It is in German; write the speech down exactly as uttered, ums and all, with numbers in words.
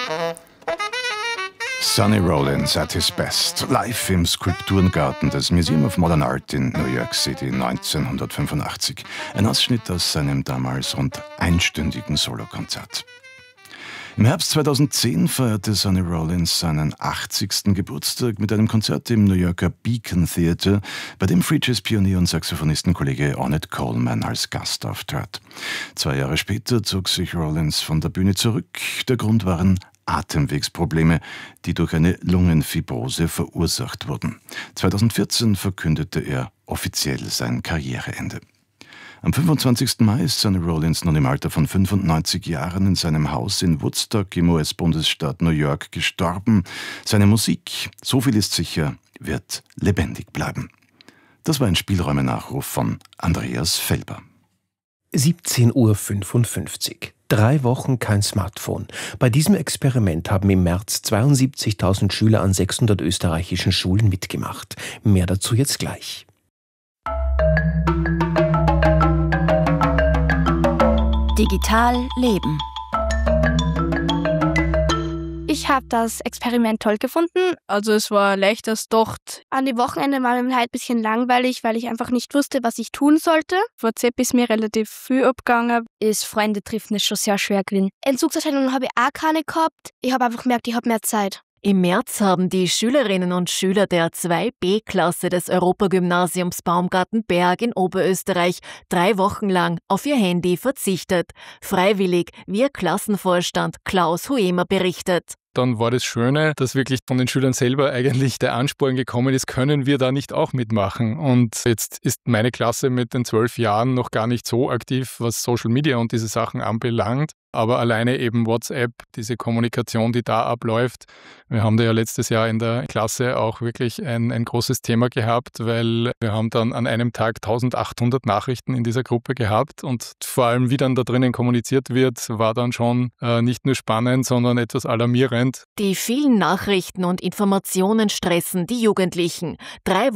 Sonny Rollins at his best, live im Skulpturengarten des Museum of Modern Art in New York City neunzehnhundertfünfundachtzig. Ein Ausschnitt aus seinem damals rund einstündigen Solokonzert. Im Herbst zweitausendzehn feierte Sonny Rollins seinen achtzigsten Geburtstag mit einem Konzert im New Yorker Beacon Theatre, bei dem Free Jazz-Pionier und Saxophonistenkollege Ornette Coleman als Gast auftrat. Zwei Jahre später zog sich Rollins von der Bühne zurück. Der Grund waren Atemwegsprobleme, die durch eine Lungenfibrose verursacht wurden. zweitausendvierzehn verkündete er offiziell sein Karriereende. Am fünfundzwanzigsten Mai ist Sonny Rollins nun im Alter von fünfundneunzig Jahren in seinem Haus in Woodstock im U S-Bundesstaat New York gestorben. Seine Musik, so viel ist sicher, wird lebendig bleiben. Das war ein Spielräume-Nachruf von Andreas Felber. siebzehn Uhr fünfundfünfzig. Drei Wochen kein Smartphone. Bei diesem Experiment haben im März zweiundsiebzigtausend Schüler an sechshundert österreichischen Schulen mitgemacht. Mehr dazu jetzt gleich. Digital leben. Ich habe das Experiment toll gefunden. Also es war leichter als gedacht. An dem Wochenende war mir halt ein bisschen langweilig, weil ich einfach nicht wusste, was ich tun sollte. WhatsApp ist mir relativ viel abgegangen. Ist Freunde treffen ist schon sehr schwer gewesen. Entzugserscheinungen habe ich auch keine gehabt. Ich habe einfach gemerkt, ich habe mehr Zeit. Im März haben die Schülerinnen und Schüler der zwei B-Klasse des Europagymnasiums Baumgartenberg in Oberösterreich drei Wochen lang auf ihr Handy verzichtet. Freiwillig, wie ihr Klassenvorstand Klaus Huemer berichtet. Dann war das Schöne, dass wirklich von den Schülern selber eigentlich der Ansporn gekommen ist, können wir da nicht auch mitmachen? Und jetzt ist meine Klasse mit den zwölf Jahren noch gar nicht so aktiv, was Social Media und diese Sachen anbelangt. Aber alleine eben WhatsApp, diese Kommunikation, die da abläuft. Wir haben da ja letztes Jahr in der Klasse auch wirklich ein, ein großes Thema gehabt, weil wir haben dann an einem Tag eintausendachthundert Nachrichten in dieser Gruppe gehabt. Und vor allem, wie dann da drinnen kommuniziert wird, war dann schon äh, nicht nur spannend, sondern etwas alarmierend. Die vielen Nachrichten und Informationen stressen die Jugendlichen. Drei